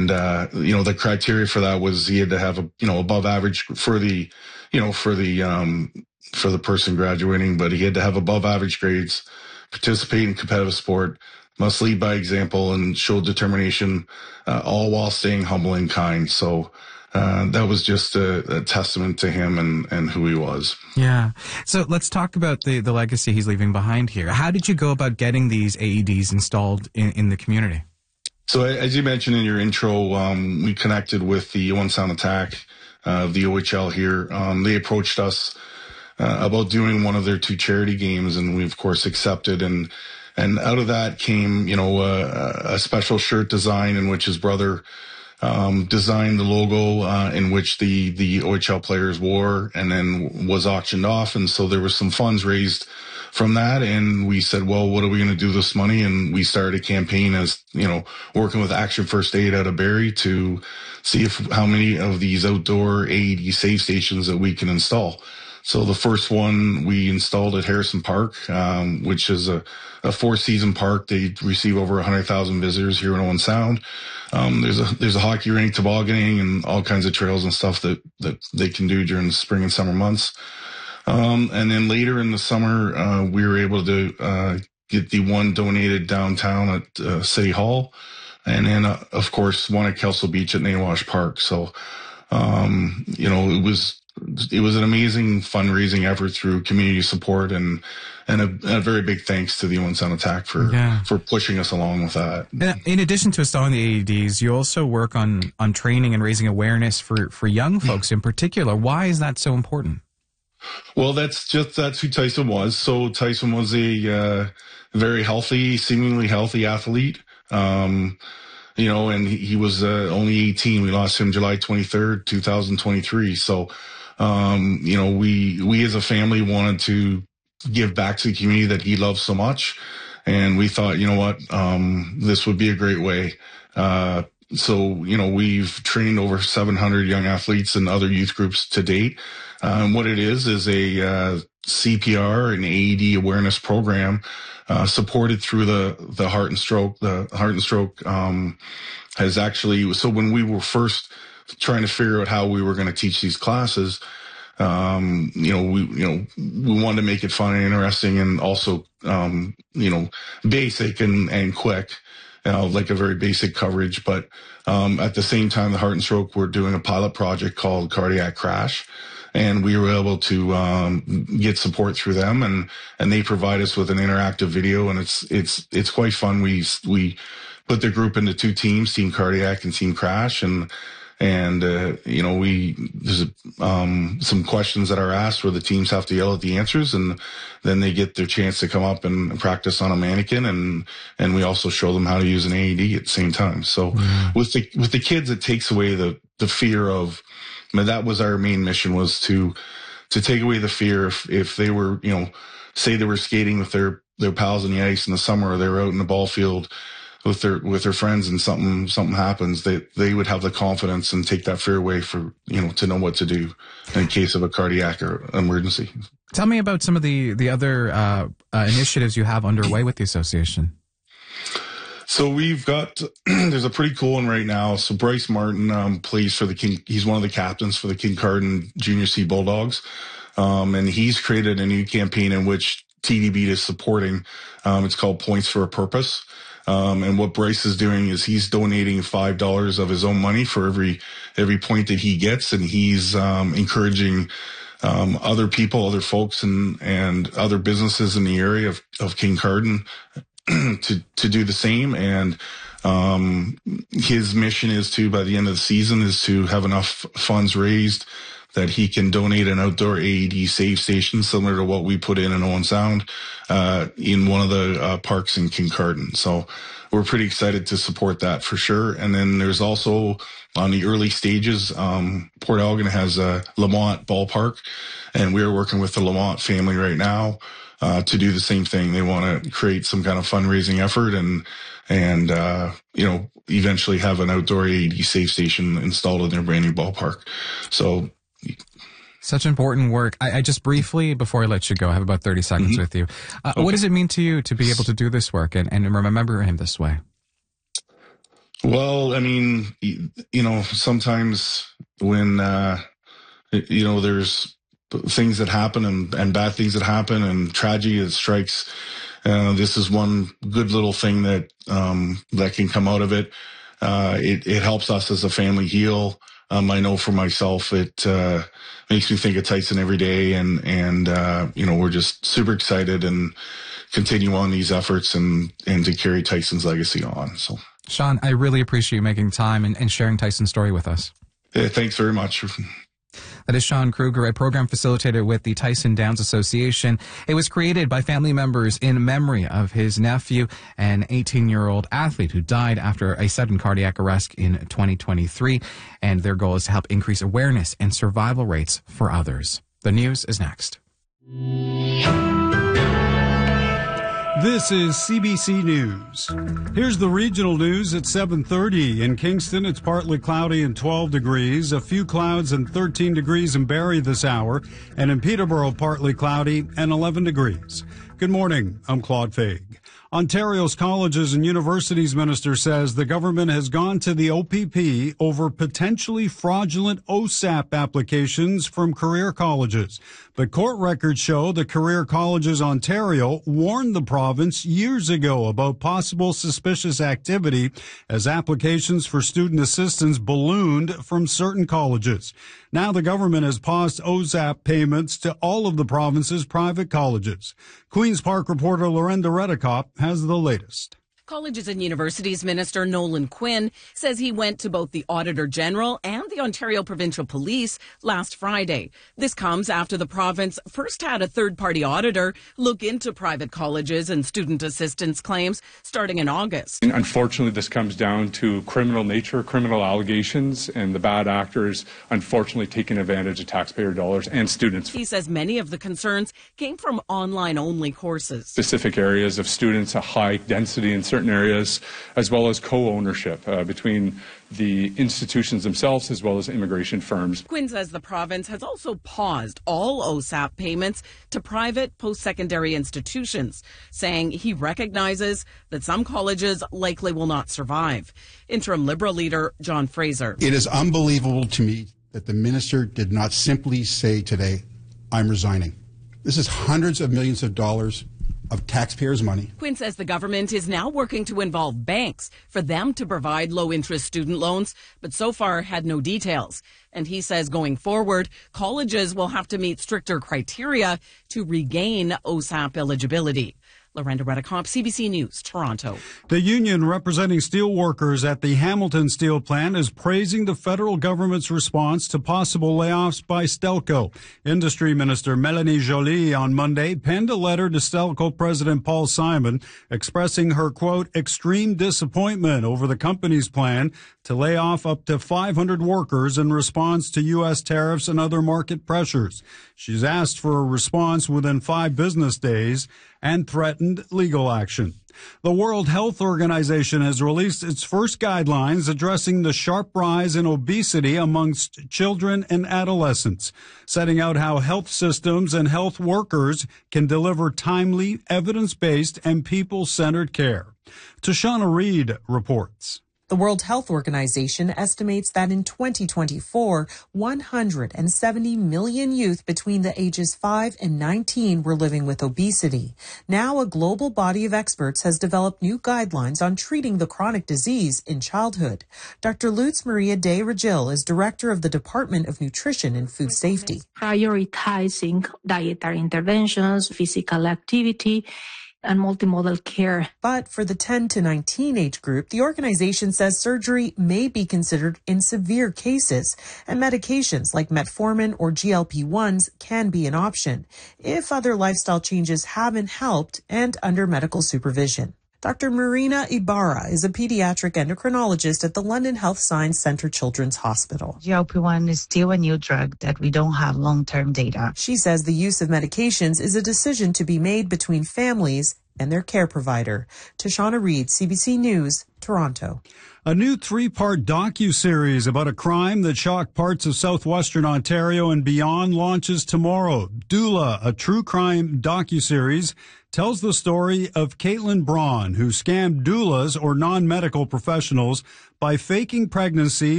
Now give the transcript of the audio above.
the criteria for that was he had to have above average for the person graduating, but he had to have above average grades, participate in competitive sport, must lead by example, and show determination, all while staying humble and kind. So that was just a testament to him and who he was. Yeah. So let's talk about the legacy he's leaving behind here. How did you go about getting these AEDs installed in the community? So as you mentioned in your intro, we connected with the Owen Sound Attack of the OHL here. They approached us about doing one of their 2 charity games, and we of course accepted. And out of that came, a special shirt design in which his brother designed the logo, in which the OHL players wore, and then was auctioned off. And so there was some funds raised from that. And we said, well, what are we going to do with this money? And we started a campaign as, working with Action First Aid out of Barrie to see how many of these outdoor AED safe stations that we can install. So the first one we installed at Harrison Park, which is a 4-season park. They receive over 100,000 visitors here in Owen Sound. There's a hockey rink, tobogganing, and all kinds of trails and stuff that they can do during the spring and summer months. And then later in the summer, we were able to get the one donated downtown at City Hall, and then of course one at Kelso Beach at Nawash Park. So it was an amazing fundraising effort through community support, and a very big thanks to the Owen Sound Attack for pushing us along with that. In addition to installing the AEDs, you also work on training and raising awareness for young folks in particular. Why is that so important? Well, that's who Tyson was. So Tyson was a very healthy, seemingly healthy athlete. And he was only 18. We lost him July 23rd, 2023. So, we as a family wanted to give back to the community that he loved so much. And we thought, this would be a great way. So, we've trained over 700 young athletes and other youth groups to date. And what it is a CPR and AED awareness program, supported through the Heart and Stroke. The Heart and Stroke, has actually, so when we were first trying to figure out how we were going to teach these classes, we wanted to make it fun and interesting, and also, basic and quick, like a very basic coverage. But, at the same time, the Heart and Stroke were doing a pilot project called Cardiac Crash. And we were able to get support through them, and they provide us with an interactive video, and it's quite fun. We put the group into 2 teams, Team Cardiac and Team Crash, and there's some questions that are asked where the teams have to yell at the answers, and then they get their chance to come up and practice on a mannequin, and we also show them how to use an AED at the same time. So with the kids, it takes away the fear of. That was our main mission, was to take away the fear if they were, say they were skating with their pals on the ice in the summer, or they were out in the ball field with their friends, and something happens, they would have the confidence and take that fear away to know what to do in case of a cardiac or emergency. Tell me about some of the other initiatives you have underway with the association. So we've got, there's a pretty cool one right now. So Bryce Martin plays for the King. He's one of the captains for the Kincardine Junior C Bulldogs. And he's created a new campaign in which TDB is supporting. It's called Points for a Purpose. And what Bryce is doing is he's donating $5 of his own money for every point that he gets. And he's encouraging other people, other folks, and other businesses in the area of Kincardine to do the same. And his mission is to, by the end of the season, is to have enough funds raised that he can donate an outdoor AED safe station similar to what we put in Owen Sound in one of the parks in Kincardine. So we're pretty excited to support that for sure. And then there's also, on the early stages, Port Elgin has a Lamont ballpark, and we're working with the Lamont family right now to do the same thing. They want to create some kind of fundraising effort and eventually have an outdoor AED safe station installed in their brand new ballpark. So such important work. I just briefly, before I let you go, I have about 30 seconds with you. Okay. What does it mean to you to be able to do this work and remember him this way? Well, I mean, sometimes when, there's things that happen and bad things that happen and tragedy that strikes, this is one good little thing that can come out of it. It helps us as a family heal. I know for myself, it makes me think of Tyson every day, and we're just super excited and continue on these efforts and to carry Tyson's legacy on. So, Sean, I really appreciate you making time and sharing Tyson's story with us. Thanks very much. That is Sean Kruger, a program facilitator with the Tyson Downs Association. It was created by family members in memory of his nephew, an 18-year-old athlete who died after a sudden cardiac arrest in 2023. And their goal is to help increase awareness and survival rates for others. The news is next. This is CBC News. Here's the regional news at 7:30. In Kingston, it's partly cloudy and 12 degrees. A few clouds and 13 degrees in Barrie this hour. And in Peterborough, partly cloudy and 11 degrees. Good morning. I'm Claude Faig. Ontario's Colleges and Universities Minister says the government has gone to the OPP over potentially fraudulent OSAP applications from career colleges. But court records show that Career Colleges Ontario warned the province years ago about possible suspicious activity as applications for student assistance ballooned from certain colleges. Now the government has paused OSAP payments to all of the province's private colleges. Queen's Park reporter Lorenda Redekop has the latest. Colleges and Universities Minister Nolan Quinn says he went to both the Auditor General and the Ontario Provincial Police last Friday. This comes after the province first had a third-party auditor look into private colleges and student assistance claims starting in August. Unfortunately, this comes down to criminal nature, criminal allegations, and the bad actors unfortunately taking advantage of taxpayer dollars and students. He says many of the concerns came from online-only courses. Specific areas of students, a high density in certain areas, as well as co-ownership between the institutions themselves as well as immigration firms. Quinn says the province has also paused all OSAP payments to private post-secondary institutions, saying he recognizes that some colleges likely will not survive. Interim Liberal leader John Fraser. It is unbelievable to me that the minister did not simply say today, I'm resigning. This is hundreds of millions of dollars of taxpayers' money. Quinn says the government is now working to involve banks for them to provide low-interest student loans, but so far had no details. And he says going forward, colleges will have to meet stricter criteria to regain OSAP eligibility. Lorenda Redekop, CBC News, Toronto. The union representing steel workers at the Hamilton Steel Plant is praising the federal government's response to possible layoffs by Stelco. Industry Minister Melanie Joly on Monday penned a letter to Stelco President Paul Simon expressing her, quote, extreme disappointment over the company's plan to lay off up to 500 workers in response to U.S. tariffs and other market pressures. She's asked for a response within 5 business days and threatened legal action. The World Health Organization has released its first guidelines addressing the sharp rise in obesity amongst children and adolescents, setting out how health systems and health workers can deliver timely, evidence-based, and people-centered care. Tashana Reid reports. The World Health Organization estimates that in 2024, 170 million youth between the ages 5 and 19 were living with obesity. Now, a global body of experts has developed new guidelines on treating the chronic disease in childhood. Dr. Lutz Maria de Regil is director of the Department of Nutrition and Food Safety. Prioritizing dietary interventions, physical activity, and multimodal care. But for the 10 to 19 age group, the organization says surgery may be considered in severe cases, and medications like metformin or GLP-1s can be an option if other lifestyle changes haven't helped and under medical supervision. Dr. Marina Ibarra is a pediatric endocrinologist at the London Health Science Centre Children's Hospital. GLP-1 is still a new drug that we don't have long-term data. She says the use of medications is a decision to be made between families and their care provider. Tashana Reid, CBC News, Toronto. A new 3-part docu-series about a crime that shocked parts of southwestern Ontario and beyond launches tomorrow. Doula, a true crime docu-series tells the story of Caitlin Braun, who scammed doulas or non-medical professionals by faking pregnancy